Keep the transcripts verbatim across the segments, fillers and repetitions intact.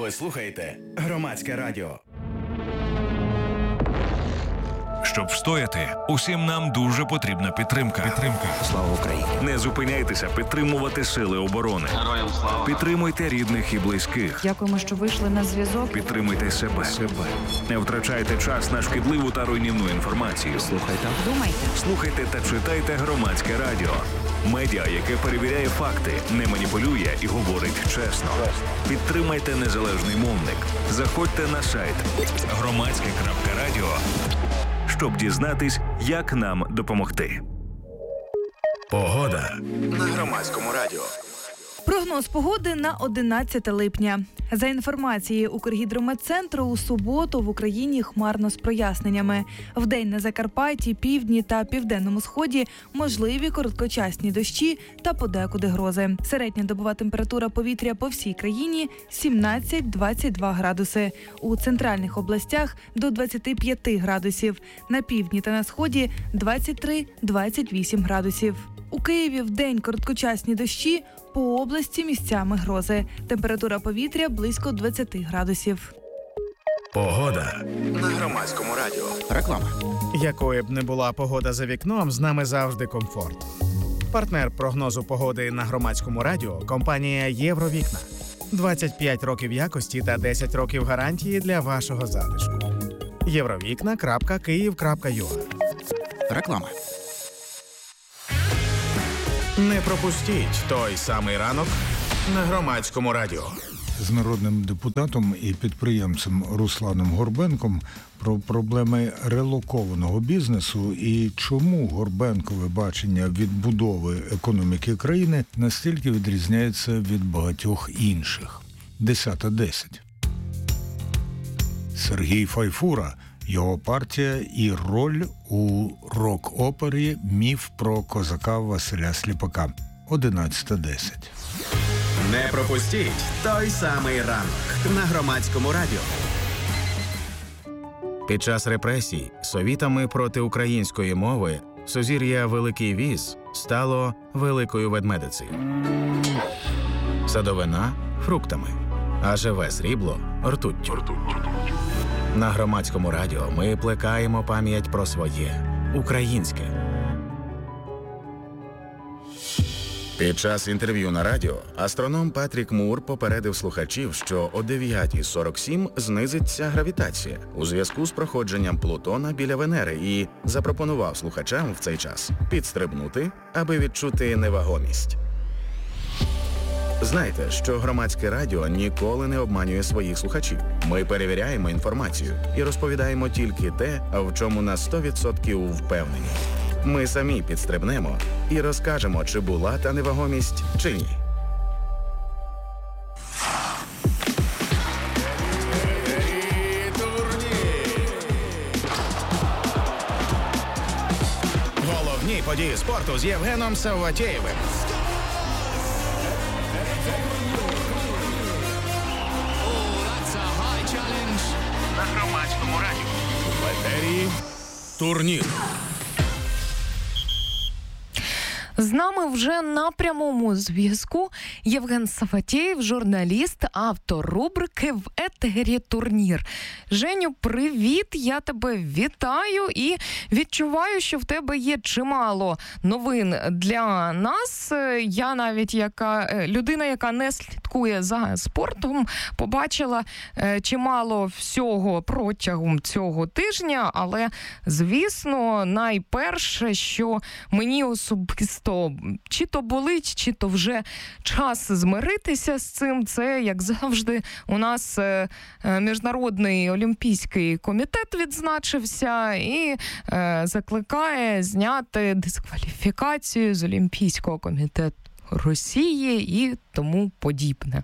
Ви слухаєте Громадське радіо. Щоб встояти, усім нам дуже потрібна підтримка. Підтримка. Слава Україні! Не зупиняйтеся підтримувати сили оборони. Героям слава! Підтримуйте рідних і близьких. Дякуємо, що вийшли на зв'язок. Підтримуйте себе. себе. Не втрачайте час на шкідливу та руйнівну інформацію. Слухайте. Думайте. Слухайте та читайте Громадське радіо. Медіа, яке перевіряє факти, не маніпулює і говорить чесно. Підтримайте незалежний мовник. Заходьте на сайт громадське крапка радіо, щоб дізнатись, як нам допомогти. Погода на Громадському радіо. Прогноз погоди на одинадцяте липня. За інформацією Укргідрометцентру, у суботу в Україні хмарно з проясненнями. Вдень на Закарпатті, півдні та південному сході можливі короткочасні дощі та подекуди грози. Середня добова температура повітря по всій країні – сімнадцять - двадцять два градуси. У центральних областях – до двадцяти п'яти градусів. На півдні та на сході – двадцять три - двадцять вісім градусів. У Києві вдень короткочасні дощі, по області місцями грози. Температура повітря близько двадцяти градусів. Погода на Громадському радіо. Реклама. Якою б не була погода за вікном, з нами завжди комфорт. Партнер прогнозу погоди на Громадському радіо – компанія «Євровікна». двадцять п'ять років якості та десять років гарантії для вашого затишку. євровікна крапка київ крапка ю а. Реклама. Не пропустіть той самий ранок на Громадському радіо. З народним депутатом і підприємцем Русланом Горбенком про проблеми релокованого бізнесу і чому Горбенкове бачення відбудови економіки країни настільки відрізняється від багатьох інших. десята десять. Сергій Файфура, його партія і роль у рок-опері «Міф про козака Василя Сліпака». одинадцята десять. Не пропустіть той самий ранок на Громадському радіо. Під час репресій совітами проти української мови сузір'я Великий Віз стало Великою Ведмедицею. Садовина – фруктами, а живе срібло – ртуттю. На Громадському радіо ми плекаємо пам'ять про своє українське. Під час інтерв'ю на радіо астроном Патрік Мур попередив слухачів, що о дев'ята сорок сім знизиться гравітація у зв'язку з проходженням Плутона біля Венери і запропонував слухачам в цей час підстрибнути, аби відчути невагомість. Знайте, що Громадське радіо ніколи не обманює своїх слухачів. Ми перевіряємо інформацію і розповідаємо тільки те, в чому на сто відсотків впевнені. Ми самі підстрибнемо і розкажемо, чи була та невагомість, чи ні. Головні події спорту з Євгеном Савватєєвим. На Громадському радіо. В етері турнір. З нами вже на прямому зв'язку Євген Савватєєв, журналіст, автор рубрики «В етері турнір». Женю, привіт, я тебе вітаю і відчуваю, що в тебе є чимало новин для нас. Я навіть, яка людина, яка не слідкує за спортом, побачила чимало всього протягом цього тижня, але, звісно, найперше, що мені особисто то чи то болить, чи то вже час змиритися з цим. Це, як завжди, у нас е, Міжнародний олімпійський комітет відзначився і е, закликає зняти дискваліфікацію з Олімпійського комітету Росії і тому подібне.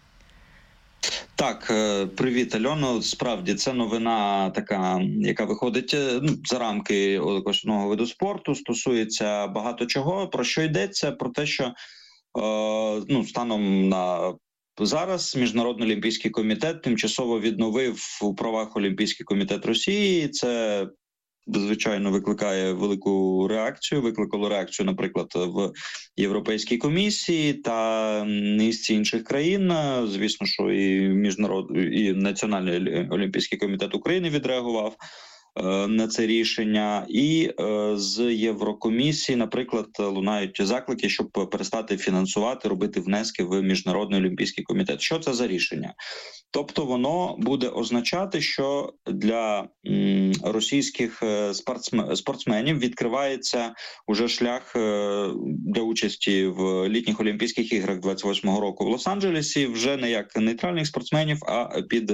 Так, привіт, Альоно. Справді, це новина така, яка виходить ну, за рамки основного виду спорту, стосується багато чого. Про що йдеться? Про те, що е, ну, станом на зараз Міжнародний олімпійський комітет тимчасово відновив у правах Олімпійський комітет Росії. Це звичайно, викликає велику реакцію. Викликало реакцію, наприклад, в Європейській комісії та низці інших країн. Звісно, що і міжнародний, і Національний олімпійський комітет України відреагував на це рішення, і е, з Єврокомісії, наприклад, лунають заклики, щоб перестати фінансувати, робити внески в Міжнародний олімпійський комітет. Що це за рішення? Тобто воно буде означати, що для м, російських спортсмен, спортсменів відкривається уже шлях е, для участі в літніх Олімпійських іграх двадцять восьмого року в Лос-Анджелесі вже не як нейтральних спортсменів, а під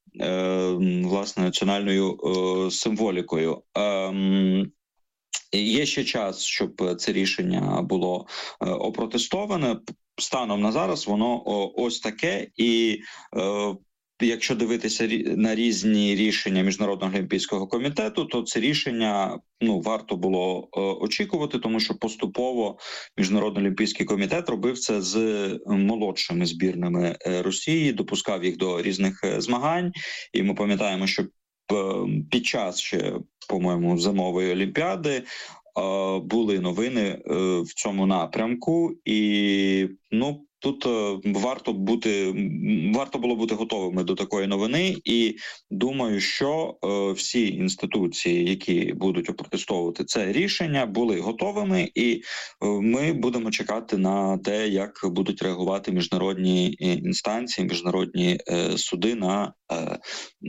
власне національною е, символікою. Е, є ще час, щоб це рішення було е, опротестоване. Станом на зараз воно о, ось таке, і е, якщо дивитися на різні рішення Міжнародного олімпійського комітету, то це рішення ну варто було е, очікувати, тому що поступово Міжнародний олімпійський комітет робив це з молодшими збірними е, Росії, допускав їх до різних е, змагань. І ми пам'ятаємо, що е, під час ще, по-моєму, зимової олімпіади е, були новини е, в цьому напрямку, і ну. Тут е, варто бути варто було бути готовими до такої новини, і думаю, що е, всі інституції, які будуть опротестовувати це рішення, були готовими, і е, ми будемо чекати на те, як будуть реагувати міжнародні інстанції, міжнародні е, суди на, е,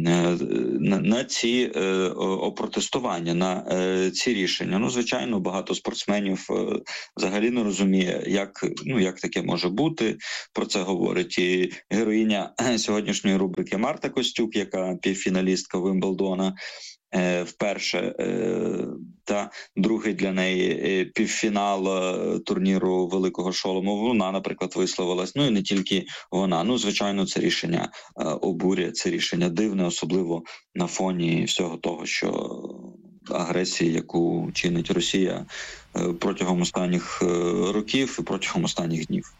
на, на ці е, опротестування, на е, ці рішення. Ну, звичайно, багато спортсменів е, взагалі не розуміє, як ну як таке може бути. Про це говорить і героїня сьогоднішньої рубрики Марта Костюк, яка півфіналістка Вимблдона, е, вперше, е, та другий для неї е, півфінал е, турніру Великого Шолому. Вона, наприклад, висловилась. Ну і не тільки вона. Ну, звичайно, це рішення е, обурює, це рішення дивне, особливо на фоні всього того, що агресії, яку чинить Росія е, протягом останніх е, років і протягом останніх днів.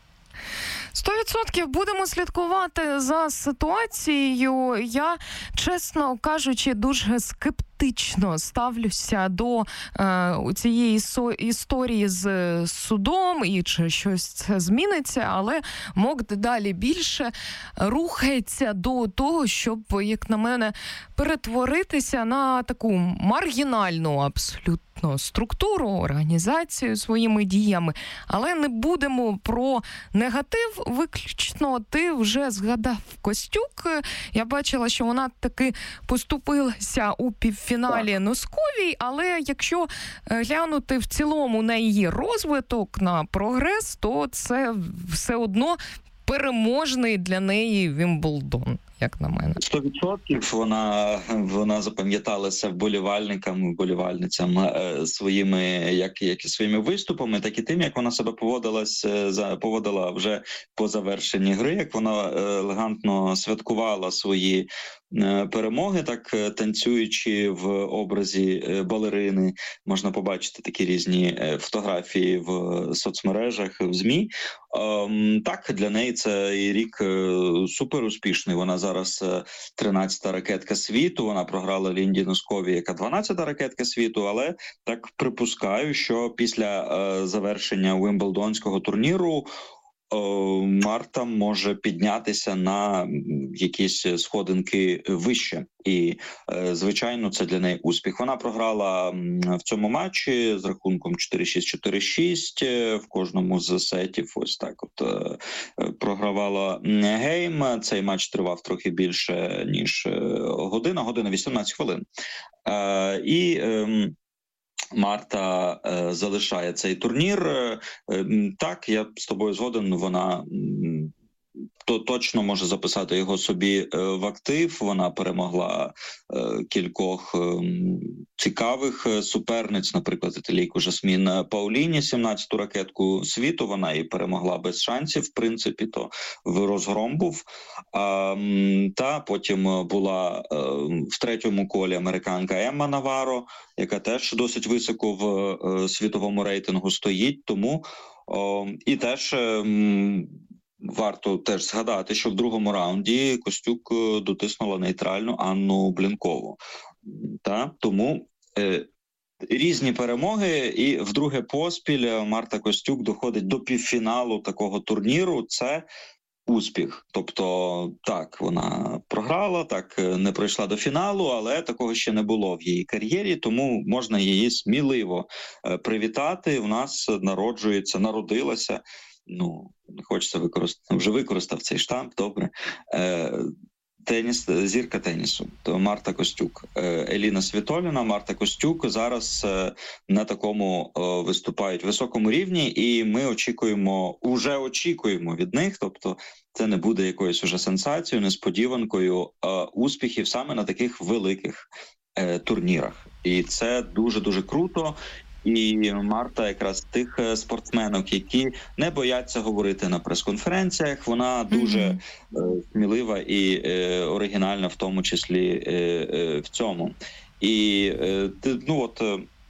Сто відсотків будемо слідкувати за ситуацією. Я, чесно кажучи, дуже скептично ставлюся до е, цієї со- історії з судом і чи щось це зміниться, але МОК дедалі більше рухається до того, щоб, як на мене, перетворитися на таку маргінальну абсолютно структуру, організацію своїми діями. Але не будемо про негатив виключно. Ти вже згадав Костюк. Я бачила, що вона таки поступилася у півфіналі Носковій, але якщо глянути в цілому на її розвиток, на прогрес, то це все одно переможний для неї Вімблдон, як на мене. Сто відсотків вона, вона запам'яталася вболівальникам, вболівальницям е, своїми, як, як і своїми виступами, так і тим, як вона себе поводилась, за, поводила вже по завершенні гри, як вона е, елегантно святкувала свої е, перемоги, так е, танцюючи в образі е, балерини. Можна побачити такі різні е, фотографії в соцмережах, в ЗМІ. Е, так, для неї цей рік е, супер успішний. Вона зараз тринадцята ракетка світу, вона програла Лінді Носковій, яка дванадцята ракетка світу, але так припускаю, що після е, завершення Вимблдонського турніру е, Марта може піднятися на якісь сходинки вище. І, е, звичайно, це для неї успіх. Вона програла в цьому матчі з рахунком чотири шість - чотири шість в кожному з сетів. Ось так от е, програвала гейм. Цей матч тривав трохи більше, ніж година, година вісімнадцять хвилин. Е, і е, Марта е, залишає цей турнір. Е, так, я з тобою згоден, вона то точно може записати його собі е, в актив. Вона перемогла е, кількох е, цікавих суперниць, наприклад, італійку Жасмін Пауліні, сімнадцяту ракетку світу. Вона і перемогла без шансів, в принципі, то в розгром був. А, та потім була е, в третьому колі американка Емма Наваро, яка теж досить високо в е, світовому рейтингу стоїть. Тому о, і теж е, варто теж згадати, що в другому раунді Костюк дотиснула нейтральну Анну Блінкову. Та? Тому е, різні перемоги, і вдруге поспіль Марта Костюк доходить до півфіналу такого турніру. Це успіх. Тобто, так, вона програла, так, не пройшла до фіналу, але такого ще не було в її кар'єрі, тому можна її сміливо привітати. У нас народжується, народилася, ну, не хочеться використати, вже використав цей штамп, добре, теніс, зірка тенісу, то Марта Костюк. Еліна Світоліна, Марта Костюк зараз на такому виступають високому рівні, і ми очікуємо, уже очікуємо від них, тобто це не буде якоюсь уже сенсацією, несподіванкою, успіхів саме на таких великих турнірах. І це дуже-дуже круто. І Марта якраз тих спортсменок, які не бояться говорити на прес-конференціях. Вона дуже mm-hmm. смілива і е, оригінальна в тому числі е, е, в цьому. І е, ти, ну от,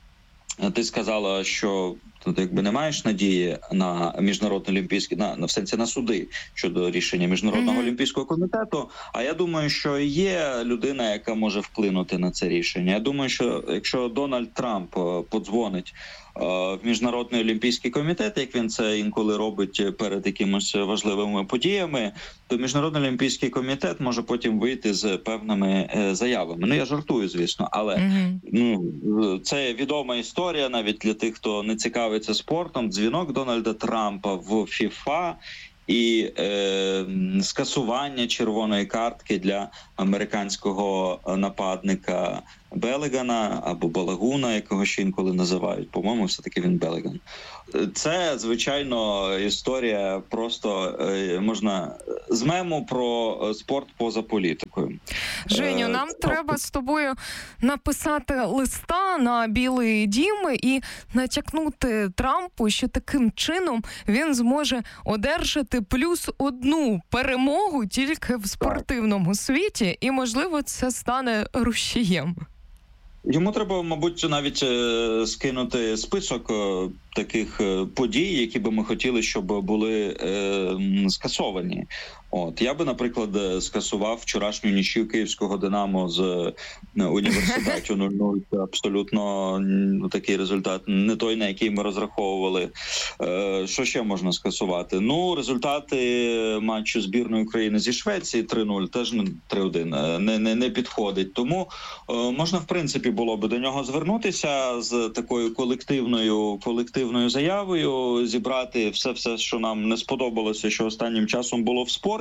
е, ти сказала, що тут якби не маєш надії на міжнародний олімпійський, на, на в сенсі на суди щодо рішення Міжнародного mm-hmm. олімпійського комітету. А я думаю, що є людина, яка може вплинути на це рішення. Я думаю, що якщо Дональд Трамп подзвонить в Міжнародний олімпійський комітет, як він це інколи робить перед якимось важливими подіями, то Міжнародний олімпійський комітет може потім вийти з певними заявами. Ну, я жартую, звісно, але mm-hmm. ну, це відома історія навіть для тих, хто не цікавиться спортом. Дзвінок Дональда Трампа в ФІФА і е, скасування червоної картки для американського нападника Белегана або Балагуна, якого ще інколи називають. По-моєму, все-таки він Белеган. Це, звичайно, історія просто е, можна з мему про спорт поза політикою. Женю, е, нам е, треба з тобою написати листа на Білий дім і натякнути Трампу, що таким чином він зможе одержати плюс одну перемогу тільки в спортивному світі, і, можливо, це стане рушієм. Йому треба, мабуть, навіть скинути список таких подій, які би ми хотіли, щоб були е, скасовані. От я би, наприклад, скасував вчорашню нічию київського Динамо з університету нуль нуль. Це абсолютно такий результат, не той, на який ми розраховували. Е, що ще можна скасувати? Ну, результати матчу збірної України зі Швеції три нуль, теж три один, не, не, не підходить. Тому е, можна, в принципі, було би до нього звернутися з такою колективною, колективною заявою, зібрати все-все, що нам не сподобалося, що останнім часом було в спорті.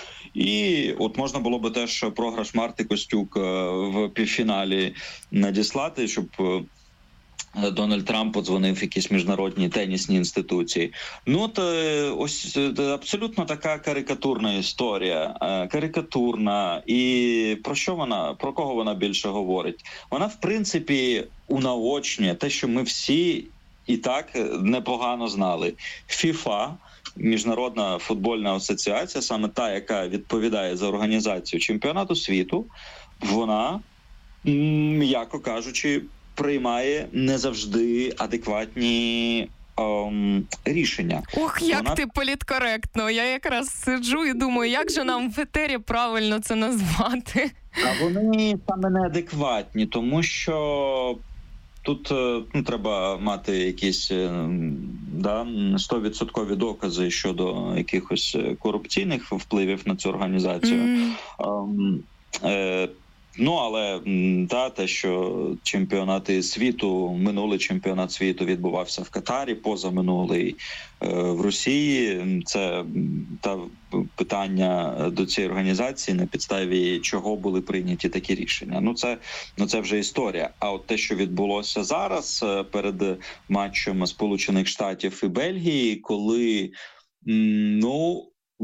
І от можна було би теж програш Марти Костюк в півфіналі надіслати, щоб Дональд Трамп подзвонив в якісь міжнародні тенісні інституції. Ну, от ось абсолютно така карикатурна історія. Карикатурна. І про що вона, про кого вона більше говорить? Вона, в принципі, унаочнює те, що ми всі і так непогано знали. ФІФА, Міжнародна футбольна асоціація, саме та, яка відповідає за організацію чемпіонату світу, вона, м'яко кажучи, приймає не завжди адекватні ем, рішення. Ух, як вона... ти політкоректно. Я якраз сиджу і думаю, як же нам в етері правильно це назвати. А вони саме неадекватні, тому що тут ну, треба мати якісь да, сто відсотків докази щодо якихось корупційних впливів на цю організацію. Mm. Е, ну, але та, те, що чемпіонати світу, минулий чемпіонат світу відбувався в Катарі, позаминулий е, в Росії, це та питання до цієї організації, на підставі чого були прийняті такі рішення. Ну це, ну це вже історія. А от те, що відбулося зараз перед матчем Сполучених Штатів і Бельгії, коли, ну,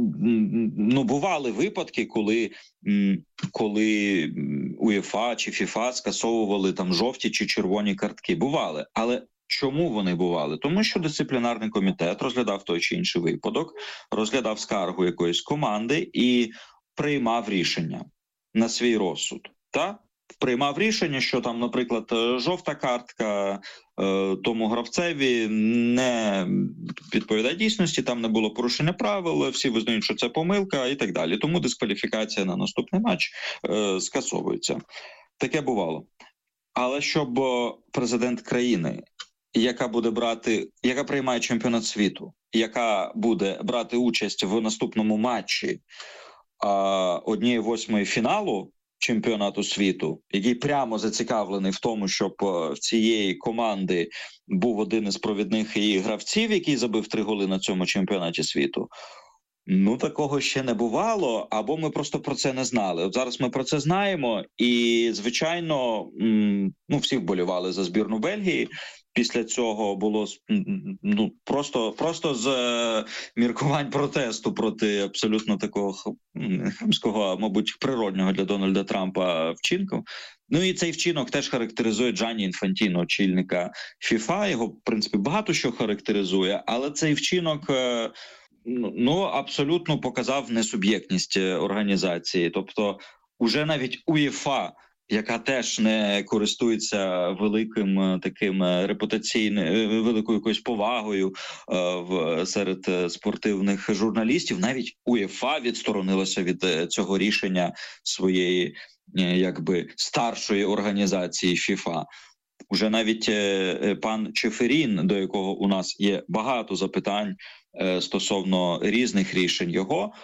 ну бували випадки, коли, коли УЄФА чи ФІФА скасовували там жовті чи червоні картки. Бували. Але чому вони бували? Тому що дисциплінарний комітет розглядав той чи інший випадок, розглядав скаргу якоїсь команди і приймав рішення на свій розсуд. Та? Приймав рішення, що там, наприклад, жовта картка е, тому гравцеві не відповідає дійсності, там не було порушення правил, всі визнають, що це помилка і так далі. Тому дискваліфікація на наступний матч е, скасовується. Таке бувало. Але щоб президент країни, яка буде брати, яка приймає чемпіонат світу, яка буде брати участь в наступному матчі однієї восьмої фіналу чемпіонату світу, який прямо зацікавлений в тому, щоб в цієї команди був один із провідних її гравців, який забив три голи на цьому чемпіонаті світу. Ну, такого ще не бувало, або ми просто про це не знали. От зараз ми про це знаємо, і, звичайно, ну, всі вболівали за збірну Бельгії. Після цього було ну, просто, просто з е, міркувань протесту проти абсолютно такого хамського, мабуть, природнього для Дональда Трампа вчинку. Ну і цей вчинок теж характеризує Джанні Інфантіно, очільника ФІФА. Його, в принципі, багато що характеризує, але цей вчинок е, ну, абсолютно показав несуб'єктність організації. Тобто уже навіть УЄФА, яка теж не користується великим таким репутаційним, великою якоюсь повагою е, в серед спортивних журналістів, навіть УЄФА відсторонилася від цього рішення своєї е, якби старшої організації ФІФА. Уже навіть е, пан Чеферін, до якого у нас є багато запитань е, стосовно різних рішень його,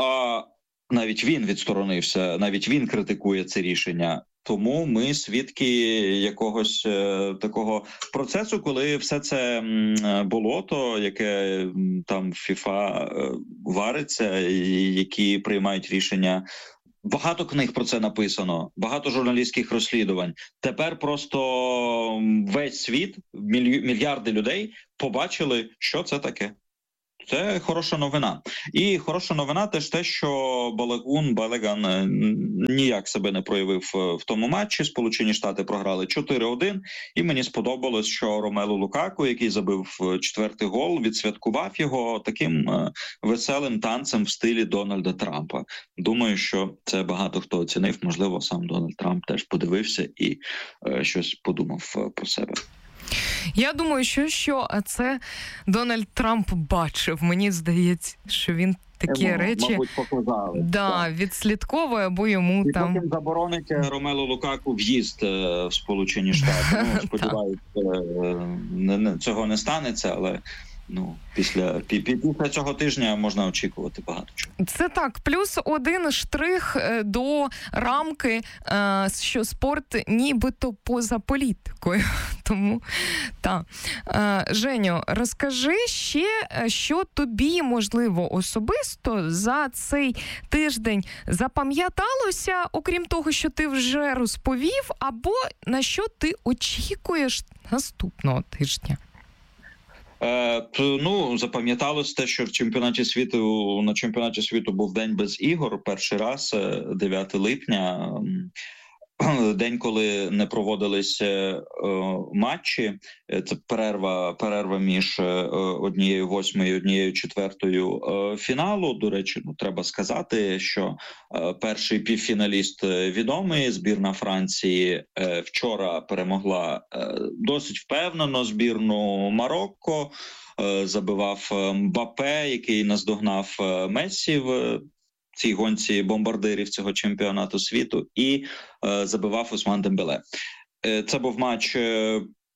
а навіть він відсторонився, навіть він критикує це рішення. Тому ми свідки якогось е, такого процесу, коли все це м, болото, яке м, там в ФІФА е, вариться, і які приймають рішення. Багато книг про це написано, багато журналістських розслідувань. Тепер просто весь світ, мільярди людей побачили, що це таке. Це хороша новина. І хороша новина теж те, що Балагун, Балеган ніяк себе не проявив в тому матчі. Сполучені Штати програли чотири один. І мені сподобалось, що Ромелу Лукаку, який забив четвертий гол, відсвяткував його таким веселим танцем в стилі Дональда Трампа. Думаю, що це багато хто оцінив. Можливо, сам Дональд Трамп теж подивився і е, щось подумав про себе. Я думаю, що, що це Дональд Трамп бачив. Мені здається, що він такі йому, речі мабуть, показали. Да, відслідковує, або йому і там... потім заборонить Ромелу Лукаку в'їзд в Сполучені Штати. Ну, сподіваюся, цього не станеться, але... Ну, після, після цього тижня можна очікувати багато чого. Це так, плюс один штрих до рамки, що спорт нібито поза політикою. Тому, так. Женю, розкажи ще, що тобі, можливо, особисто за цей тиждень запам'яталося, окрім того, що ти вже розповів, або на що ти очікуєш наступного тижня? Е, ну, запам'яталось те, що в чемпіонаті світу, на чемпіонаті світу був день без ігор, перший раз, дев'ятого липня, день, коли не проводилися е, матчі. Це перерва, перерва між однією восьмою і однією четвертою е, фіналу. До речі, ну, треба сказати, що е, перший півфіналіст відомий, збірна Франції, е, вчора перемогла е, досить впевнено збірну Марокко, е, забивав Мбаппе, який наздогнав Мессі в цій гонці бомбардирів цього чемпіонату світу, і е, забивав Усман Дембеле. Е, це був матч е,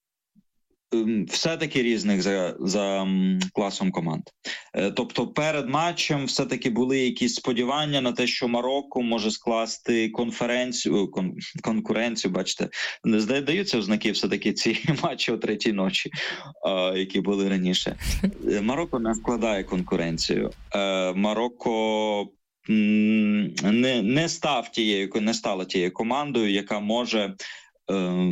все-таки різних за, за класом команд. Е, тобто перед матчем все-таки були якісь сподівання на те, що Марокко може скласти конференцію, кон, конкуренцію, бачите, здаються ознаки все-таки ці матчі о третій ночі, е, які були раніше. Марокко не складає конкуренцію. Е, Марокко не, не став тією, не стала тією командою, яка може е,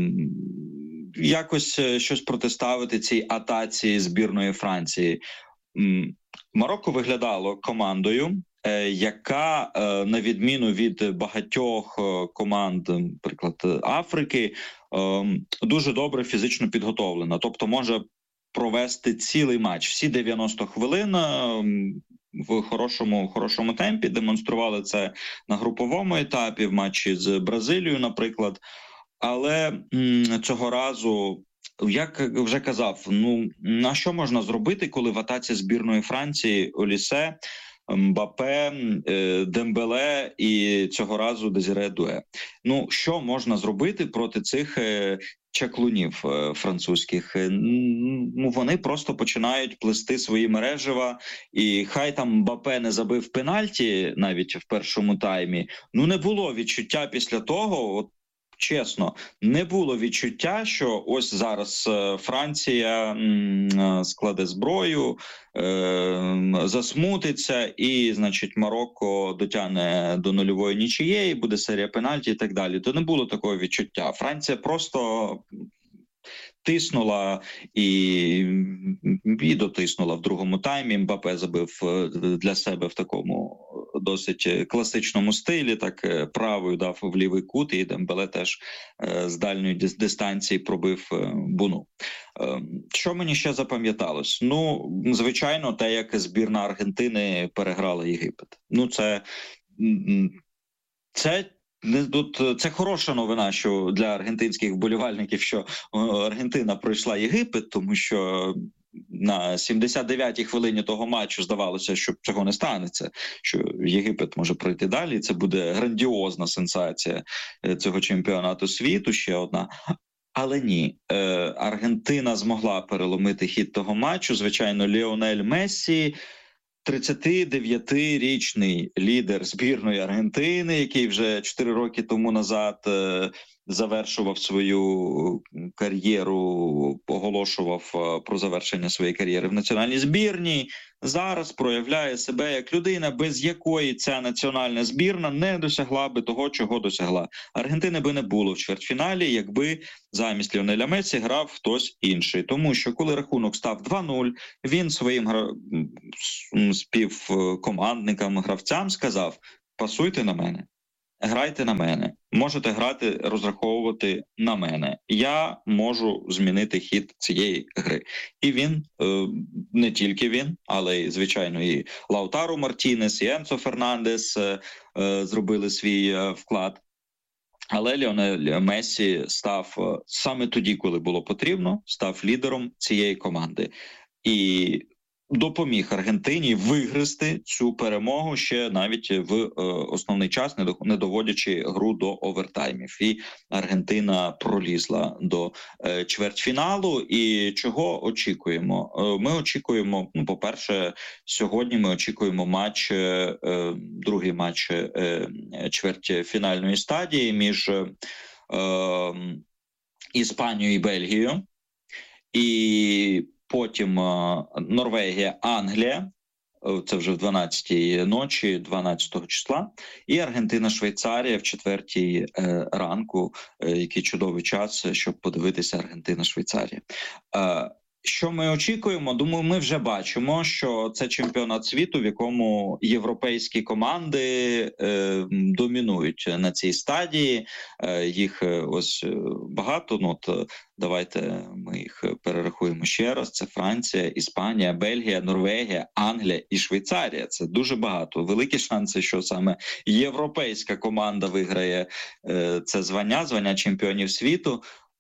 якось щось протиставити цій атаці збірної Франції. Марокко виглядало командою, е, яка, е, на відміну від багатьох команд, наприклад, Африки, е, дуже добре фізично підготовлена. Тобто може провести цілий матч, всі дев'яносто хвилин, е, в хорошому, хорошому темпі, демонстрували це на груповому етапі, в матчі з Бразилією, наприклад. Але м, цього разу, як вже казав, ну, на що можна зробити, коли в атаці збірної Франції Олісе Мбапе, Дембеле і цього разу Дезіре Дуе. Ну, що можна зробити проти цих чаклунів французьких? Ну, вони просто починають плести свої мережева, і хай там Мбапе не забив пенальті навіть в першому таймі, ну не було відчуття після того, от чесно, не було відчуття, що ось зараз Франція складе зброю, засмутиться і, значить, Марокко дотягне до нульової нічиєї, буде серія пенальті і так далі. То не було такого відчуття. Франція просто тиснула і, і дотиснула в другому таймі. Мбапе забив для себе в такому досить класичному стилі, так правою дав в лівий кут, і Дембеле теж з дальньої дистанції пробив буну. Що мені ще запам'яталось? Ну, звичайно, те, як збірна Аргентини переграла Єгипет. Ну, це... це Тут це хороша новина, що для аргентинських вболівальників, що Аргентина пройшла Єгипет, тому що на сімдесят дев'ятій хвилині того матчу здавалося, що цього не станеться, що Єгипет може пройти далі. Це буде грандіозна сенсація цього чемпіонату світу, ще одна. Але ні, Аргентина змогла переломити хід того матчу. Звичайно, Ліонель Мессі, тридцятидев'ятирічний лідер збірної Аргентини, який вже чотири роки тому назад е, завершував свою кар'єру, оголошував е, про завершення своєї кар'єри в національній збірній, зараз проявляє себе як людина, без якої ця національна збірна не досягла би того, чого досягла. Аргентини би не було в чвертьфіналі, якби замість Ліонеля Мессі грав хтось інший. Тому що коли рахунок став два нуль, він своїм гра... співкомандникам, гравцям сказав: пасуйте на мене, грайте на мене, можете грати, розраховувати на мене. Я можу змінити хід цієї гри. І він, не тільки він, але й, звичайно, і Лаутаро Мартінес, і Енцо Фернандес зробили свій вклад. Але Ліонель Мессі став саме тоді, коли було потрібно, став лідером цієї команди. І допоміг Аргентині вигризти цю перемогу ще навіть в е, основний час, не, до, не доводячи гру до овертаймів. І Аргентина пролізла до е, чвертьфіналу. І чого очікуємо? Е, ми очікуємо, ну, по-перше, сьогодні ми очікуємо матч, е, другий матч е, чвертьфінальної стадії між е, Іспанією і Бельгією. І потім Норвегія, Англія, це вже в дванадцятій ночі, дванадцятого числа, і Аргентина, Швейцарія в четвертій е, ранку, е, який чудовий час, щоб подивитися Аргентина, Швейцарія. Е, Що ми очікуємо? Думаю, ми вже бачимо, що це чемпіонат світу, в якому європейські команди е, домінують на цій стадії. Е, їх ось багато, ну от давайте ми їх перерахуємо ще раз. Це Франція, Іспанія, Бельгія, Норвегія, Англія і Швейцарія. Це дуже багато. Великі шанси, що саме європейська команда виграє е, це звання, звання чемпіонів світу.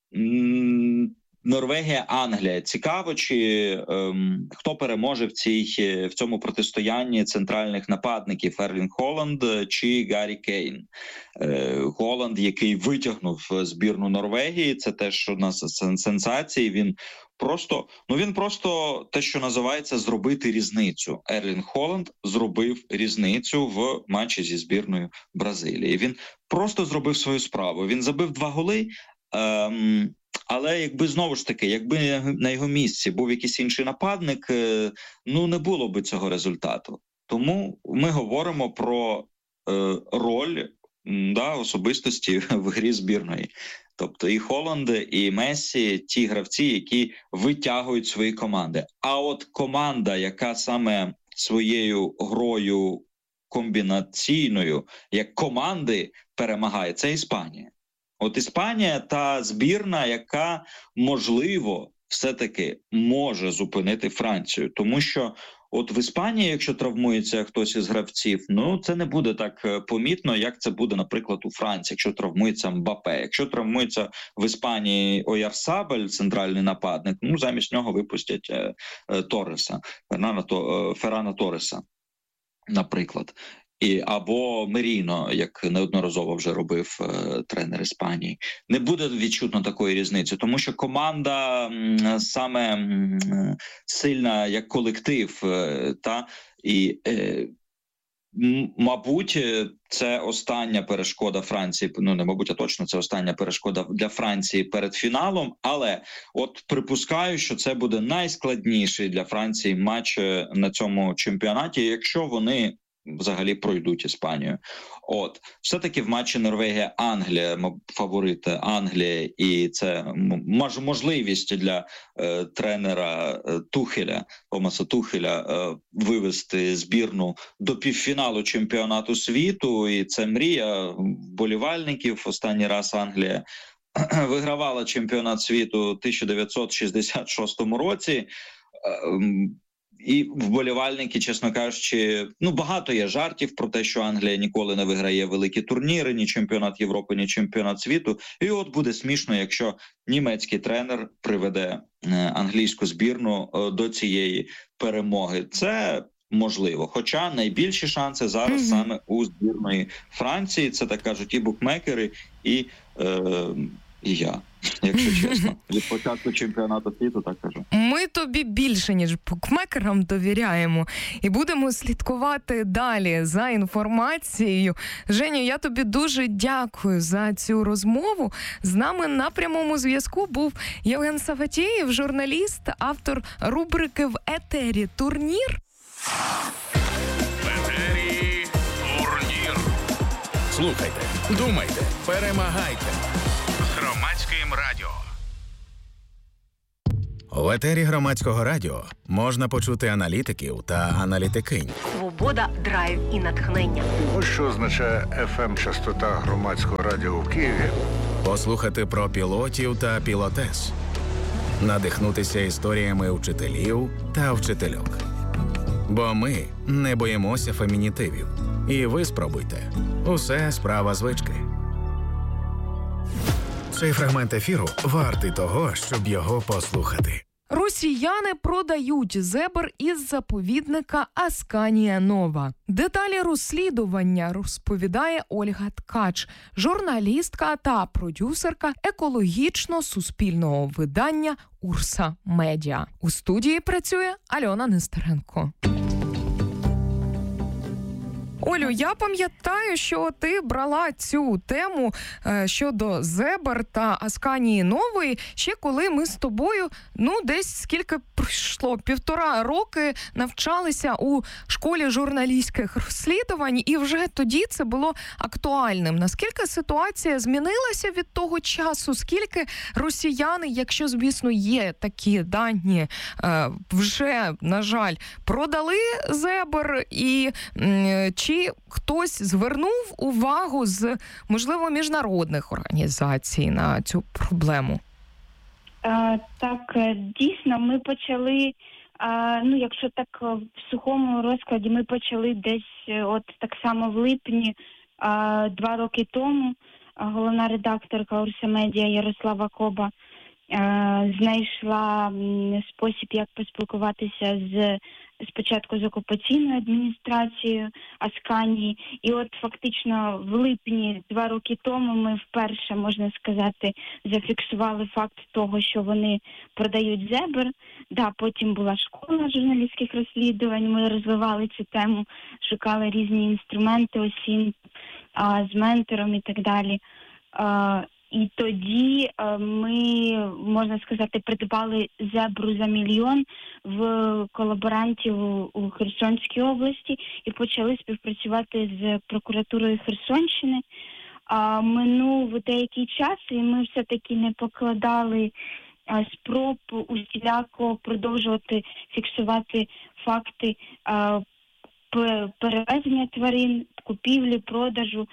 М- Норвегія, Англія. Цікаво, чи ем, хто переможе в цій в цьому протистоянні центральних нападників: Ерлінг Холланд чи Гаррі Кейн. Е, Холланд, який витягнув збірну Норвегії, це теж одна з сенсацій. Він просто, ну він просто те, що називається, зробити різницю. Ерлінг Холланд зробив різницю в матчі зі збірною Бразилії. Він просто зробив свою справу. Він забив два голи. Ем, Але якби, знову ж таки, якби на його місці був якийсь інший нападник, ну не було би цього результату. Тому ми говоримо про е, роль да, особистості в грі збірної. Тобто і Холланд, і Мессі – ті гравці, які витягують свої команди. А от команда, яка саме своєю грою комбінаційною, як команди, перемагає, це Іспанія. От Іспанія – та збірна, яка, можливо, все-таки може зупинити Францію. Тому що от в Іспанії, якщо травмується хтось із гравців, ну це не буде так помітно, як це буде, наприклад, у Франції, якщо травмується Мбапе. Якщо травмується в Іспанії Ойярсабель, центральний нападник, ну замість нього випустять е, е, Торреса, Фернана, е, Феррана Торреса. наприклад. І, або Меріно, як неодноразово вже робив е, тренер Іспанії. Не буде відчутно такої різниці, тому що команда м, саме м, сильна як колектив, е, та, і е, м, мабуть, це остання перешкода Франції, ну не мабуть, а точно це остання перешкода для Франції перед фіналом, але от припускаю, що це буде найскладніший для Франції матч на цьому чемпіонаті, якщо вони взагалі пройдуть Іспанію. От, все-таки в матчі Норвегія-Англія, фаворити Англія, і це мож, можливість для е, тренера е, Тухеля, Томаса Тухеля, е, вивести збірну до півфіналу чемпіонату світу, і це мрія вболівальників. Останній раз Англія вигравала чемпіонат світу у тисяча дев'ятсот шістдесят шостому році. Е, І вболівальники, чесно кажучи, ну багато є жартів про те, що Англія ніколи не виграє великі турніри, ні чемпіонат Європи, ні чемпіонат світу. І от буде смішно, якщо німецький тренер приведе англійську збірну до цієї перемоги. Це можливо. Хоча найбільші шанси зараз mm-hmm. саме у збірної Франції. Це так кажуть і букмекери, і, е, і я. Якщо чесно, від початку чемпіонату світу, так кажу. Ми тобі більше, ніж букмекерам довіряємо. І будемо слідкувати далі за інформацією. Женю, я тобі дуже дякую за цю розмову. З нами на прямому зв'язку був Євген Сафатєєв, журналіст, автор рубрики «В етері турнір». В етері турнір. Слухайте, думайте, перемагайте. Громадським радіо. У етері Громадського радіо можна почути аналітиків та аналітикинь. Свобода, драйв і натхнення. Ось що означає еф ем-частота Громадського радіо в Києві. Послухати про пілотів та пілотес. Надихнутися історіями вчителів та вчительок. Бо ми не боїмося фемінітивів. І ви спробуйте. Усе справа звички. Цей фрагмент ефіру вартий того, щоб його послухати. Росіяни продають зебр із заповідника Асканія Нова. Деталі розслідування розповідає Ольга Ткач, журналістка та продюсерка екологічно-суспільного видання «Урса Медіа». У студії працює Альона Нестеренко. Олю, я пам'ятаю, що ти брала цю тему е, щодо зебр та Асканії Нової, ще коли ми з тобою, ну, десь скільки пройшло, півтора роки навчалися у школі журналістських розслідувань, і вже тоді це було актуальним. Наскільки ситуація змінилася від того часу? Скільки росіяни, якщо, звісно, є такі дані, е, вже, на жаль, продали зебр, і м, чи Чи хтось звернув увагу з, можливо, міжнародних організацій на цю проблему? А, так, дійсно, ми почали, а, ну, якщо так в сухому розкладі, ми почали десь от так само в липні а, два роки тому. А, головна редакторка «Урса Медіа» Ярослава Коба а, знайшла м, спосіб, як поспілкуватися з спочатку з окупаційною адміністрацією Асканії. І от фактично в липні два роки тому ми вперше, можна сказати, зафіксували факт того, що вони продають зебр. Да, потім була школа журналістських розслідувань, ми розвивали цю тему, шукали різні інструменти осінь а, з ментором і так далі. А, І тоді ми, можна сказати, придбали зебру за мільйон в колаборантів у Херсонській області і почали співпрацювати з прокуратурою Херсонщини. А минув деякий час, і ми все-таки не покладали спроб усіляко продовжувати фіксувати факти перевезення тварин, купівлі, продажу,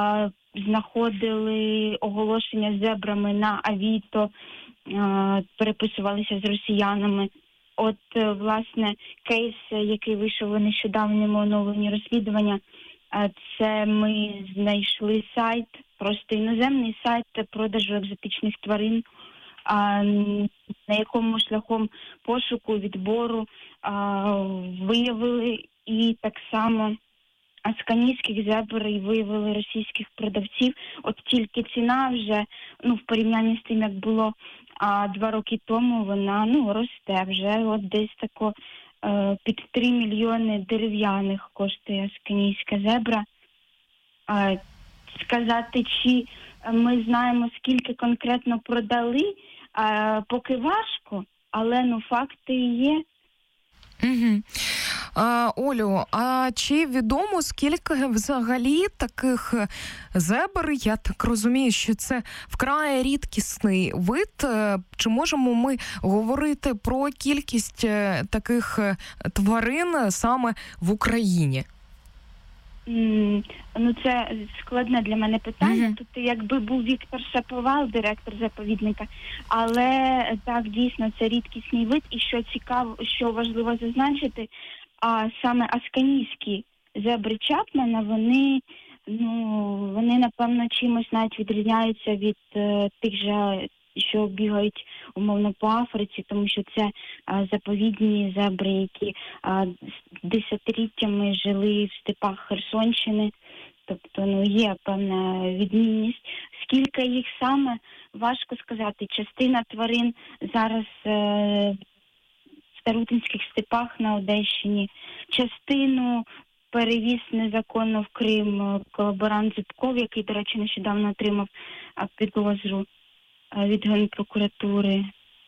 знаходили оголошення з зебрами на Авіто, переписувалися з росіянами. От, власне, кейс, який вийшов у нещодавньому оновленні розслідування, це ми знайшли сайт, просто іноземний сайт продажу екзотичних тварин а, на якому шляхом пошуку, відбору а, виявили і так само асканійських зебр і виявили російських продавців. От тільки ціна вже, ну, в порівнянні з тим, як було а, два роки тому, вона, ну, росте вже. От десь тако е, під три мільйони дерев'яних коштує асканійська зебра. Е, сказати, чи ми знаємо, скільки конкретно продали, е, поки важко, але, ну, факти є. Угу. А, Олю, а чи відомо, скільки взагалі таких зебр? Я так розумію, що це вкрай рідкісний вид. Чи можемо ми говорити про кількість таких тварин саме в Україні? Mm, ну, це складне для мене питання. Mm-hmm. Тут якби був Віктор Шаповал, директор заповідника, але так, дійсно, це рідкісний вид. І що цікаво, що важливо зазначити, а саме асканійські зебри Чапмана, вони, ну, вони, напевно, чимось навіть відрізняються від е, тих же, що бігають, умовно, по Африці, тому що це а, заповідні зебри, які а, десятиліттями жили в степах Херсонщини. Тобто, ну, є певна відмінність. Скільки їх саме, важко сказати. Частина тварин зараз е, в Тарутинських степах на Одещині, частину перевіз незаконно в Крим колаборант Зубков, який, до речі, нещодавно отримав підозру від Генпрокуратури.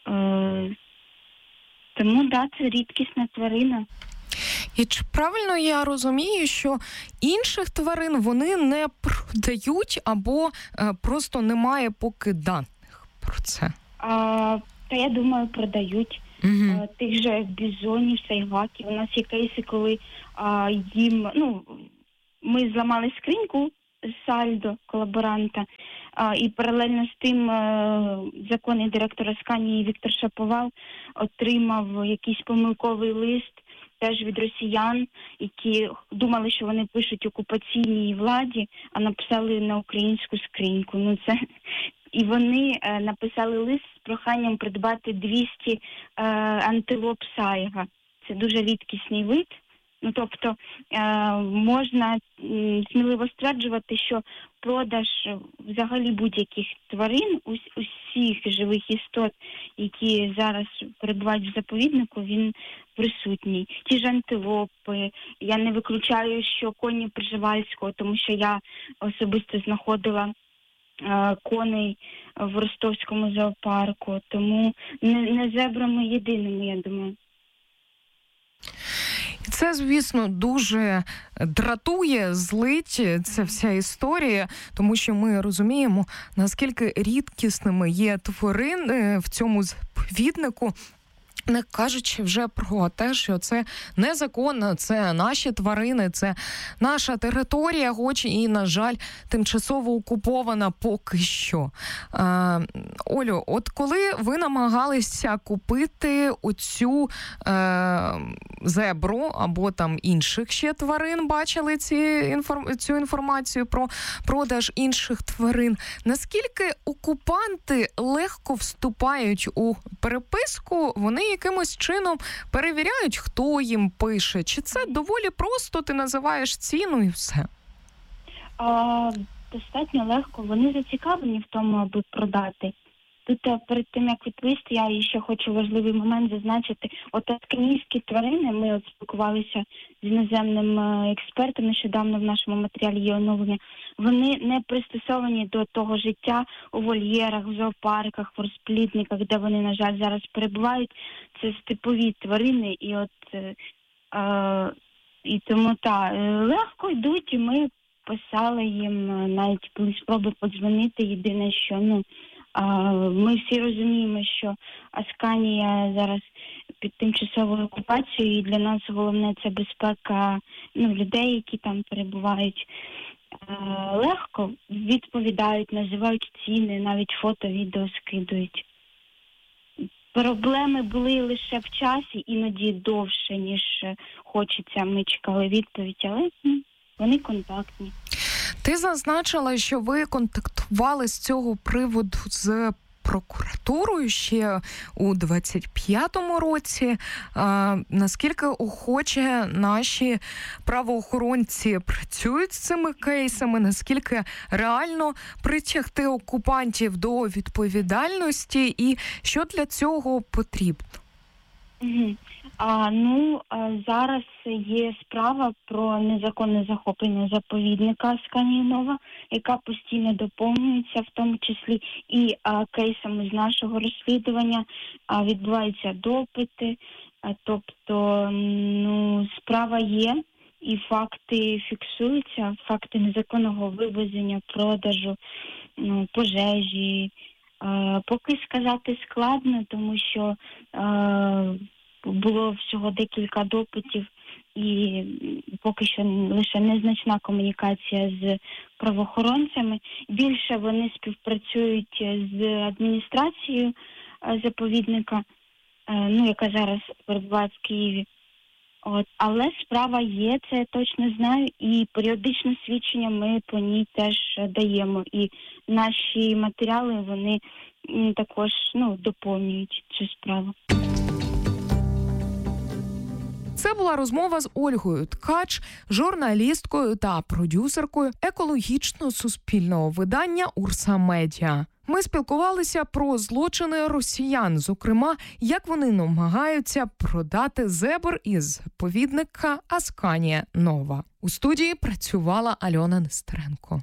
Тому, да, це рідкісна тварина. І чи правильно я розумію, що інших тварин вони не продають або е, просто немає поки даних про це? А, та я думаю, продають. Угу. А, тих же бізонів, сайгаків. У нас є кейси, коли а, їм, ну, ми зламали скриньку сальдо колаборанта, а, і паралельно з тим а, законний директор Асканії Віктор Шаповал отримав якийсь помилковий лист теж від росіян, які думали, що вони пишуть окупаційній владі, а написали на українську скриньку. Ну, це... І вони е, написали лист з проханням придбати двісті е, антилоп сайга. Це дуже рідкісний вид. Ну, тобто е, можна м, сміливо стверджувати, що продаж взагалі будь-яких тварин, ус, усіх живих істот, які зараз перебувають в заповіднику, він присутній. Ті ж антилопи. Я не виключаю, що коні Пржевальського, тому що я особисто знаходила е, коней в Ростовському зоопарку. Тому не, не зебрами єдиними, я думаю. Це, звісно, дуже дратує, злить ця вся історія, тому що ми розуміємо, наскільки рідкісними є тварини в цьому заповіднику, не кажучи вже про те, що це незаконно, це наші тварини, це наша територія, хоч і, на жаль, тимчасово окупована поки що. Е, Олю, от коли ви намагалися купити оцю е, зебру або там інших ще тварин, бачили ці інформ... цю інформацію про продаж інших тварин, наскільки окупанти легко вступають у переписку, вони якимось чином перевіряють, хто їм пише? Чи це доволі просто, ти називаєш ціну і все? А, достатньо легко. Вони зацікавлені в тому, аби продати. Тут перед тим, як відповісти, я ще хочу важливий момент зазначити. От асканійські тварини, ми от спілкувалися з іноземним експертом, нещодавно в нашому матеріалі є оновлення, вони не пристосовані до того життя у вольєрах, в зоопарках, в розплідниках, де вони, на жаль, зараз перебувають. Це степові тварини, і от е, е, і тому та легко йдуть, і ми писали їм, навіть були спроби подзвонити. Єдине, що, ну, ми всі розуміємо, що Асканія зараз під тимчасовою окупацією, і для нас головне – це безпека, ну, людей, які там перебувають. Легко відповідають, називають ціни, навіть фото, відео скидують. Проблеми були лише в часі, іноді довше, ніж хочеться. Ми чекали відповідь, але ну, вони контактні. Ти зазначила, що ви контактували з цього приводу з прокуратурою ще у двадцять п'ятому році. А, наскільки охоче наші правоохоронці працюють з цими кейсами, наскільки реально притягти окупантів до відповідальності і що для цього потрібно? Угу. А, ну, а зараз є справа про незаконне захоплення заповідника Асканія Нова, яка постійно доповнюється, в тому числі і а, кейсами з нашого розслідування, а, відбуваються допити, а, тобто ну, справа є і факти фіксуються, факти незаконного вивезення, продажу, ну, пожежі. А, поки сказати складно, тому що а, було всього декілька допитів і поки що лише незначна комунікація з правоохоронцями. Більше вони співпрацюють з адміністрацією заповідника, ну, яка зараз перебуває в Києві. От. Але справа є, це я точно знаю, і періодично свідчення ми по ній теж даємо. І наші матеріали, вони також ну, доповнюють цю справу. Це була розмова з Ольгою Ткач, журналісткою та продюсеркою екологічно-суспільного видання «Урса Медіа». Ми спілкувалися про злочини росіян, зокрема, як вони намагаються продати зебр із заповідника Асканія Нова. У студії працювала Альона Нестеренко.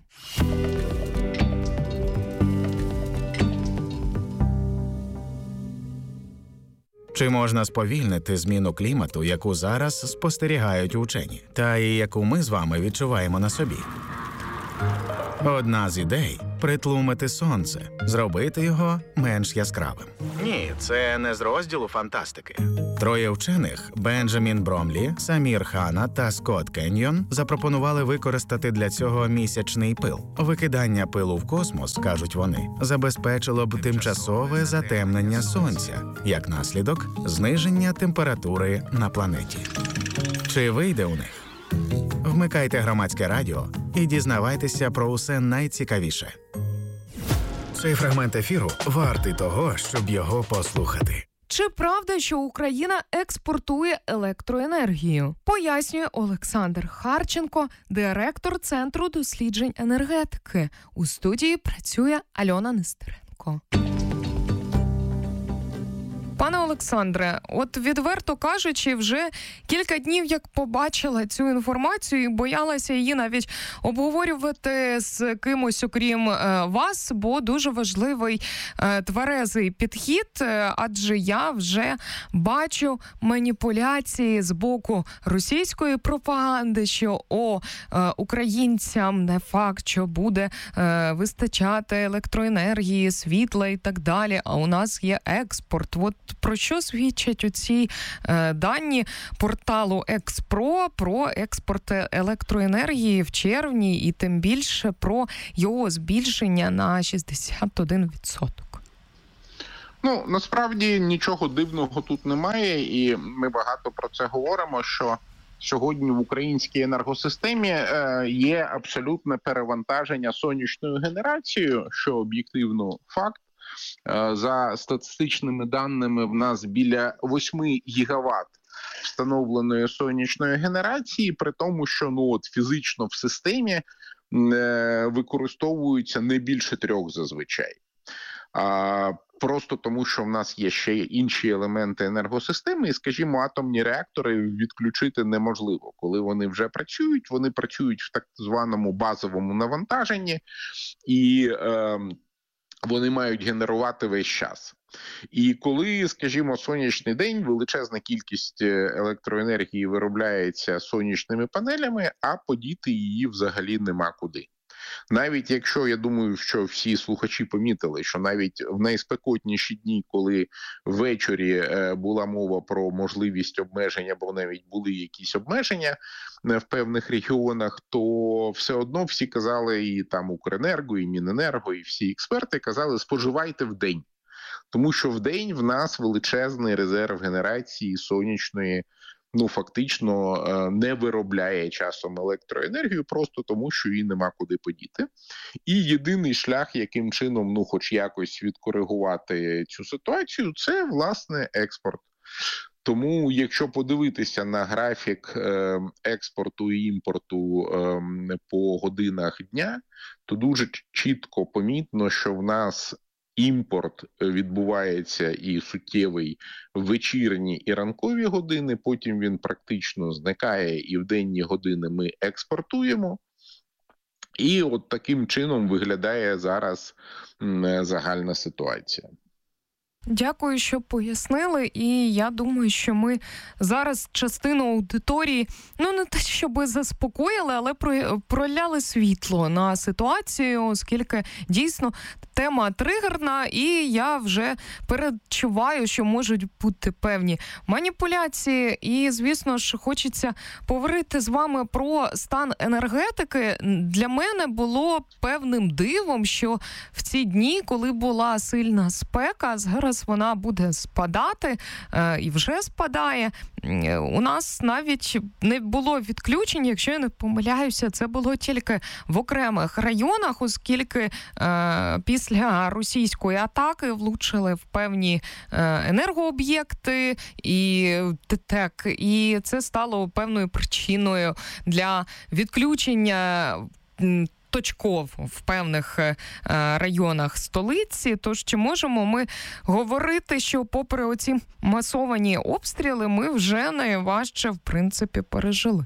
Чи можна сповільнити зміну клімату, яку зараз спостерігають учені, та і яку ми з вами відчуваємо на собі? Одна з ідей – притлумити сонце, зробити його менш яскравим. Ні, це не з розділу фантастики. Троє вчених – Бенджамін Бромлі, Самір Хана та Скотт Кеньйон – запропонували використати для цього місячний пил. Викидання пилу в космос, кажуть вони, забезпечило б тимчасове затемнення сонця, як наслідок – зниження температури на планеті. Чи вийде у них? Вмикайте Громадське радіо і дізнавайтеся про усе найцікавіше. Цей фрагмент ефіру вартий того, щоб його послухати. Чи правда, що Україна експортує електроенергію? Пояснює Олександр Харченко, директор Центру досліджень енергетики. У студії працює Альона Нестеренко. Пане Олександре, от відверто кажучи, вже кілька днів, як побачила цю інформацію і боялася її навіть обговорювати з кимось, окрім е, вас, бо дуже важливий е, тверезий підхід, е, адже я вже бачу маніпуляції з боку російської пропаганди, що о, е, українцям не факт, що буде е, вистачати електроенергії, світла і так далі, а у нас є експорт. От про що свідчать оці е, дані порталу Експро про експорт електроенергії в червні і тим більше про його збільшення на шістдесят один відсоток? Ну, насправді нічого дивного тут немає, і ми багато про це говоримо, що сьогодні в українській енергосистемі е, є абсолютне перевантаження сонячною генерацією, що об'єктивно факт. За статистичними даними, в нас біля восьми гігават встановленої сонячної генерації, при тому, що ну от фізично в системі е, використовується не більше трьох зазвичай. А, просто тому, що в нас є ще інші елементи енергосистеми, і, скажімо, атомні реактори відключити неможливо. Коли вони вже працюють, вони працюють в так званому базовому навантаженні, і е, вони мають генерувати весь час. І коли, скажімо, сонячний день, величезна кількість електроенергії виробляється сонячними панелями, а подіти її взагалі нема куди. Навіть якщо, я думаю, що всі слухачі помітили, що навіть в найспекотніші дні, коли ввечері була мова про можливість обмеження, або навіть були якісь обмеження в певних регіонах, то все одно всі казали, і там Укренерго, і Міненерго, і всі експерти казали, споживайте в день. Тому що в день в нас величезний резерв генерації сонячної ну фактично не виробляє часом електроенергію, просто тому, що її нема куди подіти. І єдиний шлях, яким чином, ну, хоч якось відкоригувати цю ситуацію, це, власне, експорт. Тому, якщо подивитися на графік експорту і імпорту по годинах дня, то дуже чітко помітно, що в нас імпорт відбувається і суттєвий в вечірні і ранкові години, потім він практично зникає, і в денні години ми експортуємо. І от таким чином виглядає зараз загальна ситуація. Дякую, що пояснили, і я думаю, що ми зараз частину аудиторії, ну не те, щоб заспокоїли, але проляли світло на ситуацію, оскільки дійсно тема тригерна, і я вже передчуваю, що можуть бути певні маніпуляції, і, звісно ж, хочеться поговорити з вами про стан енергетики. Для мене було певним дивом, що в ці дні, коли була сильна спека, зараз вона буде спадати, і вже спадає. У нас навіть не було відключень, якщо я не помиляюся, це було тільки в окремих районах, оскільки е, після російської атаки влучили в певні е, енергооб'єкти і ТТЕК, і це стало певною причиною для відключення точков в певних е, районах столиці. Тож чи можемо ми говорити, що попри оці масовані обстріли ми вже найважче, в принципі, пережили?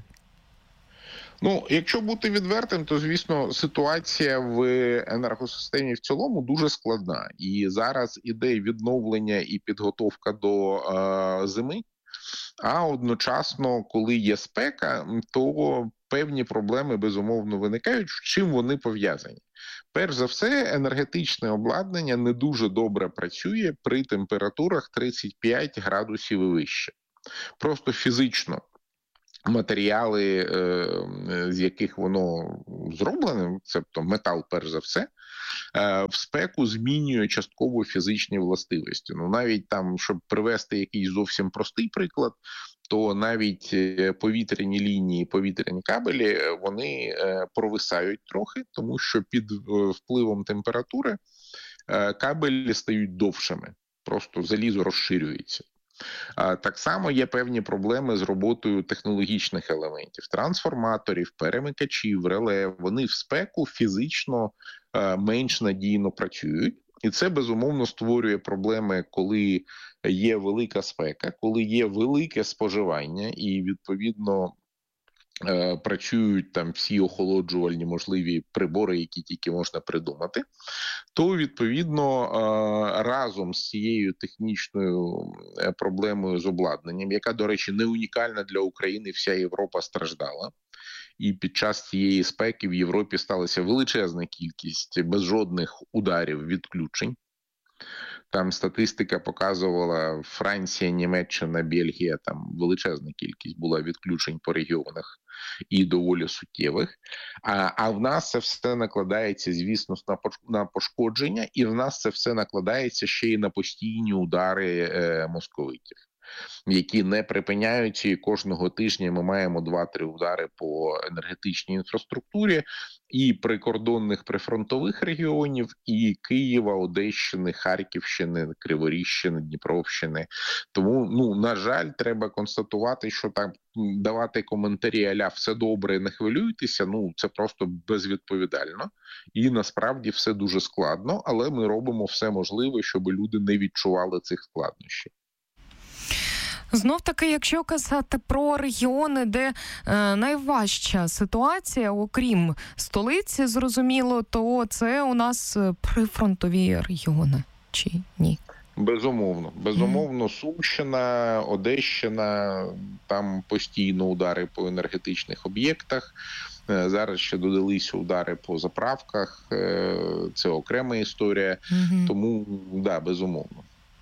Ну, якщо бути відвертим, то, звісно, ситуація в енергосистемі в цілому дуже складна. І зараз іде відновлення і підготовка до е, зими, а одночасно, коли є спека, то певні проблеми, безумовно, виникають. З чим вони пов'язані? Перш за все, енергетичне обладнання не дуже добре працює при температурах тридцять п'ять градусів і вище. Просто фізично матеріали, з яких воно зроблене, тобто метал перш за все, в спеку змінює частково фізичні властивості. Ну, навіть там, щоб привести якийсь зовсім простий приклад, то навіть повітряні лінії, повітряні кабелі, вони провисають трохи, тому що під впливом температури кабелі стають довшими, просто залізо розширюється. Так само є певні проблеми з роботою технологічних елементів, трансформаторів, перемикачів, реле. Вони в спеку фізично менш надійно працюють. І це, безумовно, створює проблеми, коли є велика спека, коли є велике споживання і, відповідно, працюють там всі охолоджувальні можливі прибори, які тільки можна придумати, то, відповідно, разом з цією технічною проблемою з обладнанням, яка, до речі, не унікальна для України, вся Європа страждала, і під час цієї спеки в Європі сталася величезна кількість без жодних ударів відключень. Там статистика показувала Франція, Німеччина, Бельгія, там величезна кількість була відключень по регіонах і доволі суттєвих. А, а в нас це все накладається, звісно, на пошкодження, і в нас це все накладається ще й на постійні удари е, московитів, які не припиняються, і кожного тижня ми маємо два-три удари по енергетичній інфраструктурі і прикордонних прифронтових регіонів, і Києва, Одещини, Харківщини, Криворіжщини, Дніпровщини. Тому, ну, на жаль, треба констатувати, що там давати коментарі а-ля «все добре, не хвилюйтеся», ну, це просто безвідповідально. І насправді все дуже складно, але ми робимо все можливе, щоб люди не відчували цих складнощів. Знов-таки, якщо казати про регіони, де е, найважча ситуація, окрім столиці, зрозуміло, то це у нас прифронтові регіони, чи ні? Безумовно. Безумовно, mm. Сумщина, Одещина, там постійно удари по енергетичних об'єктах. Зараз ще додалися удари по заправках, це окрема історія, mm-hmm. тому, да, безумовно.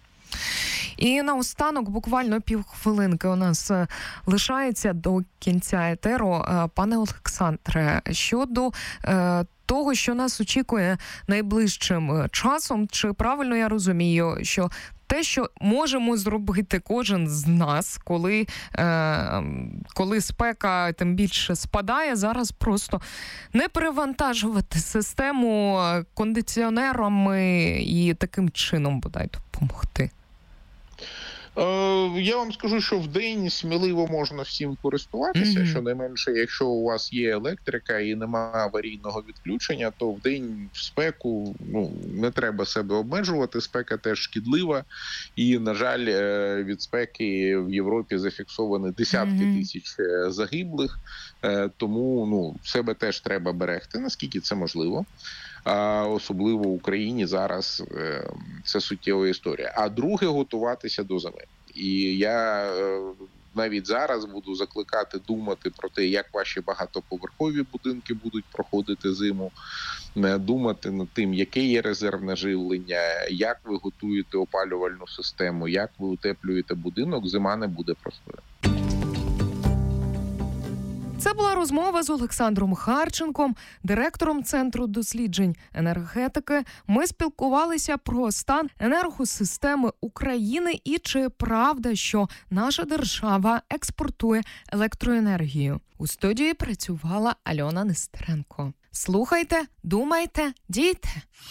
І наостанок, буквально півхвилинки у нас лишається до кінця етеру. Пане Олександре, щодо е, того, що нас очікує найближчим часом, чи правильно я розумію, що те, що можемо зробити кожен з нас, коли, е, коли спека тим більше спадає, зараз просто не перевантажувати систему кондиціонерами і таким чином, бодай, допомогти. Я вам скажу, що в день сміливо можна всім користуватися, mm-hmm. щонайменше, якщо у вас є електрика і немає аварійного відключення, то в день в спеку ну, не треба себе обмежувати, спека теж шкідлива, і, на жаль, від спеки в Європі зафіксовані десятки mm-hmm. тисяч загиблих, тому ну, себе теж треба берегти, наскільки це можливо. А особливо в Україні зараз е, це суттєва історія. А друге, готуватися до зими. І я е, навіть зараз буду закликати думати про те, як ваші багатоповерхові будинки будуть проходити зиму, е, думати над тим, яке є резервне живлення, як ви готуєте опалювальну систему, як ви утеплюєте будинок, зима не буде простою. Це була розмова з Олександром Харченком, директором Центру досліджень енергетики. Ми спілкувалися про стан енергосистеми України і чи правда, що наша держава експортує електроенергію. У студії працювала Альона Нестеренко. Слухайте, думайте, дійте.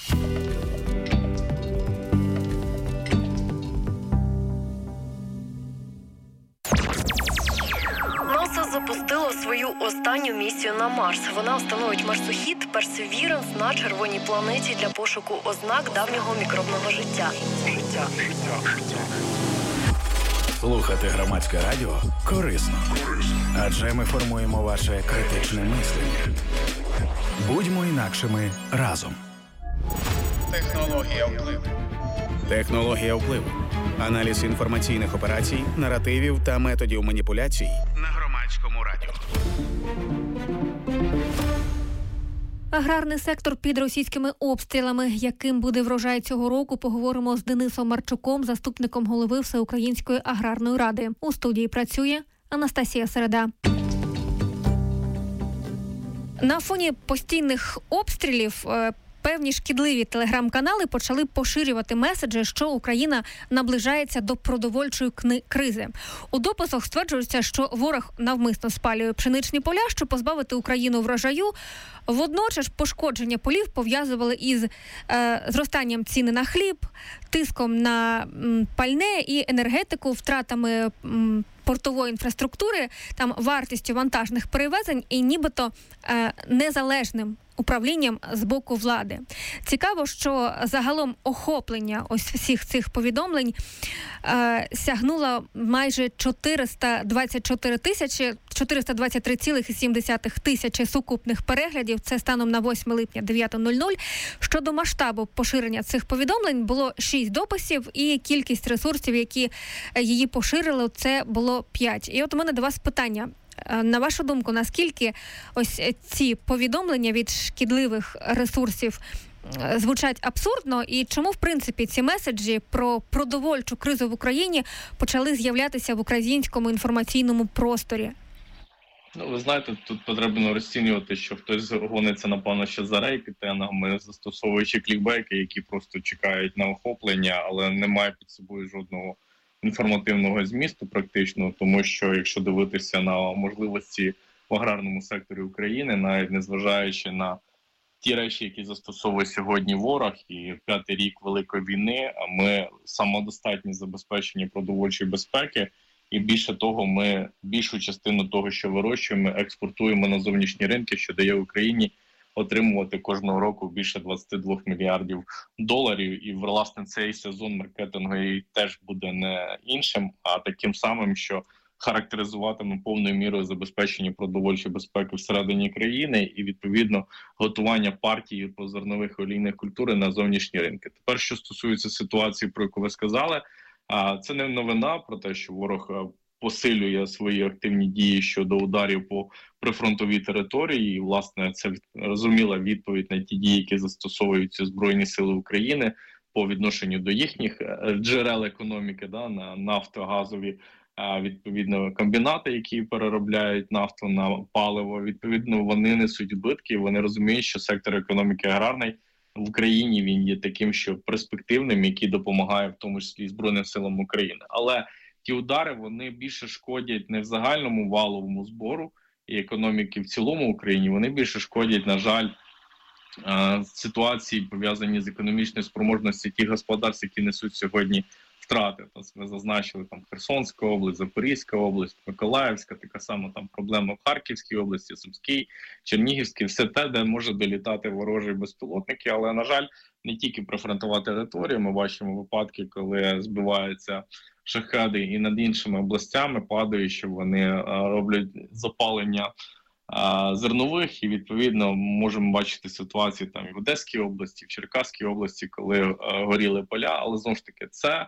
НАСА запустило свою останню місію на Марс. Вона встановить марсохід Персевіранс на червоній планеті для пошуку ознак давнього мікробного життя. Життя. Слухати громадське радіо корисно. Адже ми формуємо ваше критичне мислення. Будьмо інакшими разом. Технологія впливу. Технологія впливу. Аналіз інформаційних операцій, наративів та методів маніпуляцій на Громадському радіо. Аграрний сектор під російськими обстрілами. Яким буде врожай цього року, поговоримо з Денисом Марчуком, заступником голови Всеукраїнської аграрної ради. У студії працює Анастасія Середа. На фоні постійних обстрілів певні шкідливі телеграм-канали почали поширювати меседжі, що Україна наближається до продовольчої кризи. У дописах стверджується, що ворог навмисно спалює пшеничні поля, щоб позбавити Україну врожаю. Водночас пошкодження полів пов'язували із е, зростанням ціни на хліб, тиском на м, пальне і енергетику, втратами м, портової інфраструктури, там вартістю вантажних перевезень і нібито е, незалежним управлінням з боку влади. Цікаво, що загалом охоплення ось всіх цих повідомлень е, сягнуло майже чотириста двадцять чотири тисячі, чотириста двадцять три цілих сім десятих тисячі сукупних переглядів. Це станом на восьме липня дев'ята нуль нуль. Щодо масштабу поширення цих повідомлень було шість дописів і кількість ресурсів, які її поширили, це було п'ять. І от у мене до вас питання. На вашу думку, наскільки ось ці повідомлення від шкідливих ресурсів звучать абсурдно, і чому, в принципі, ці меседжі про продовольчу кризу в Україні почали з'являтися в українському інформаційному просторі? Ну, ви знаєте, тут потрібно розцінювати, що хтось гониться, напевно, ще за рейтингами, застосовуючи клікбейки, які просто чекають на охоплення, але немає під собою жодного інформативного змісту практично, тому що якщо дивитися на можливості в аграрному секторі України, навіть незважаючи на ті речі, які застосовує сьогодні ворог, і п'ятий рік Великої війни, ми самодостатні забезпечення продовольчої безпеки, і більше того, ми більшу частину того, що вирощуємо, експортуємо на зовнішні ринки, що дає Україні отримувати кожного року більше двадцять два мільярдів доларів. І, власне, цей сезон маркетинговий теж буде не іншим, а таким самим, що характеризуватиме повною мірою забезпечення продовольчої безпеки всередині країни і, відповідно, готування партії по зернових олійних культур на зовнішні ринки. Тепер, що стосується ситуації, про яку ви сказали, це не новина про те, що ворог посилює свої активні дії щодо ударів по прифронтовій території. І, власне, це розуміла відповідь на ті дії, які застосовуються Збройні Сили України по відношенню до їхніх джерел економіки, да, на нафтогазові, відповідно, комбінати, які переробляють нафту на паливо. Відповідно, вони несуть збитки, вони розуміють, що сектор економіки аграрний в Україні він є таким, що перспективним, який допомагає в тому числі Збройним силам України. Але ті удари, вони більше шкодять не в загальному валовому збору і економіки в цілому Україні, вони більше шкодять, на жаль, ситуації, пов'язані з економічною спроможністю тих господарств, які несуть сьогодні втрати. Тобто ми зазначили там Херсонська область, Запорізька область, Миколаївська, така сама там проблема в Харківській області, Сумській, Чернігівській, все те, де може долітати ворожі безпілотники, але, на жаль, не тільки прифронтова територія, ми бачимо випадки, коли збиваються шахеди і над іншими областями падають, що вони роблять запалення зернових, і відповідно можемо бачити ситуації там і в Одеській області, в Черкаській області, коли горіли поля, але знову ж таки це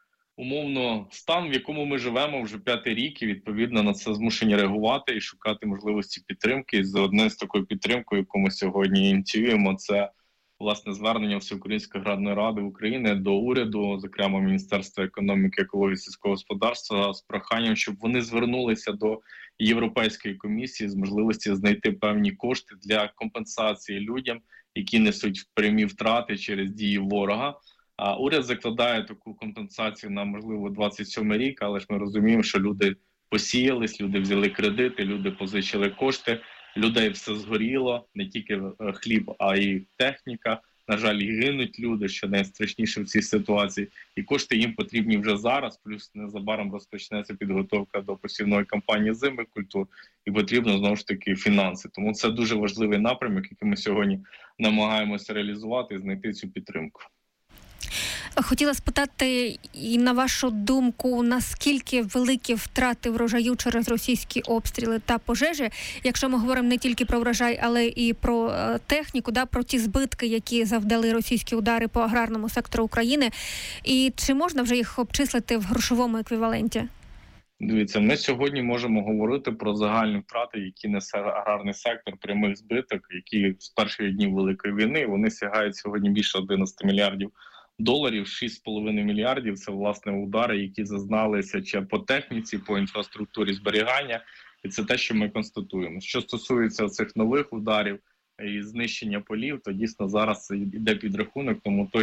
умовно стан, в якому ми живемо вже п'ятий рік, і відповідно на це змушені реагувати і шукати можливості підтримки. І за одне з такою підтримкою, яку ми сьогодні ініціюємо, це власне звернення Всеукраїнської аграрної ради України до уряду, зокрема Міністерства економіки, екології і сільського господарства, з проханням, щоб вони звернулися до Європейської комісії з можливості знайти певні кошти для компенсації людям, які несуть прямі втрати через дії ворога. А уряд закладає таку компенсацію на, можливо, двадцять сьомий рік, але ж ми розуміємо, що люди посіялись, люди взяли кредити, люди позичили кошти, людей все згоріло, не тільки хліб, а й техніка. На жаль, і гинуть люди, що найстрашніше в цій ситуації. І кошти їм потрібні вже зараз, плюс незабаром розпочнеться підготовка до посівної кампанії зимових культур, і потрібно, знову ж таки, фінанси. Тому це дуже важливий напрямок, який ми сьогодні намагаємося реалізувати і знайти цю підтримку. Хотіла спитати, і на вашу думку, наскільки великі втрати врожаю через російські обстріли та пожежі, якщо ми говоримо не тільки про врожай, але і про техніку, да, про ті збитки, які завдали російські удари по аграрному сектору України, і чи можна вже їх обчислити в грошовому еквіваленті? Дивіться, ми сьогодні можемо говорити про загальні втрати, які несе аграрний сектор, прямих збиток, які з перших днів Великої війни, вони сягають сьогодні більше одинадцяти мільярдів доларів, шість з половиною мільярдів – це, власне, удари, які зазналися чи по техніці, по інфраструктурі зберігання, і це те, що ми констатуємо. Що стосується цих нових ударів і знищення полів, то дійсно зараз йде підрахунок, тому